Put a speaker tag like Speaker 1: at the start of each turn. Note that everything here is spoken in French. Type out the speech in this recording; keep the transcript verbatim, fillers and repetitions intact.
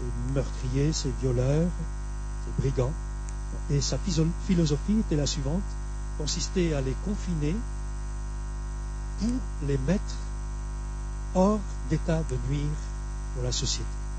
Speaker 1: ces meurtriers, ces violeurs, ces brigands. Et sa philosophie était la suivante, consistait à les confiner pour les mettre hors d'état de nuire pour la société.